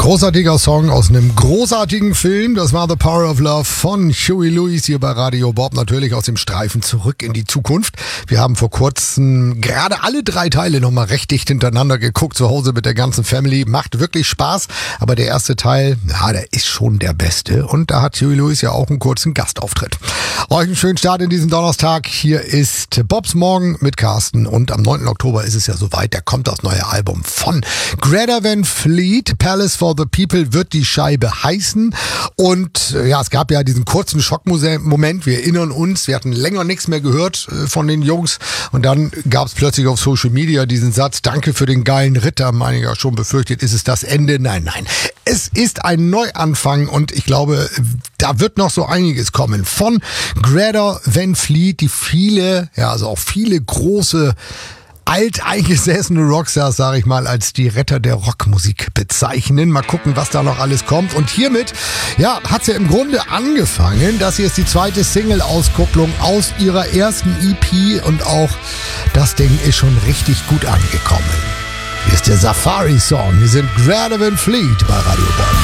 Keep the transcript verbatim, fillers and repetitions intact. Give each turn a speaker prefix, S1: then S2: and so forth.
S1: Großartiger Song aus einem großartigen Film. Das war The Power of Love von Huey Lewis hier bei Radio Bob. Natürlich aus dem Streifen Zurück in die Zukunft. Wir haben vor kurzem gerade alle drei Teile nochmal recht dicht hintereinander geguckt. Zu Hause mit der ganzen Family. Macht wirklich Spaß. Aber der erste Teil, ja, der ist schon der beste. Und da hat Huey Lewis ja auch einen kurzen Gastauftritt. Euch einen schönen Start in diesen Donnerstag. Hier ist Bobs Morgen mit Carsten. Und am neunten Oktober ist es ja soweit. Da kommt das neue Album von Greta Van Fleet. Palace for the People wird die Scheibe heißen. Und ja, es gab ja diesen kurzen Schockmoment. Wir erinnern uns, wir hatten länger nichts mehr gehört von den Jungs. Und dann gab es plötzlich auf Social Media diesen Satz: Danke für den geilen Ritter. Meine ich ja schon befürchtet, ist es das Ende? Nein, nein. Es ist ein Neuanfang und ich glaube, da wird noch so einiges kommen. Von Greta Van Fleet, die viele, ja, also auch viele große alteingesessene Rockstars, sage ich mal, als die Retter der Rockmusik bezeichnen. Mal gucken, was da noch alles kommt. Und hiermit, ja, hat sie ja im Grunde angefangen. Das hier ist die zweite Single-Auskopplung aus ihrer ersten E P und auch das Ding ist schon richtig gut angekommen. Hier ist der Safari-Song. Wir sind Greta Van Fleet bei Radio Bob.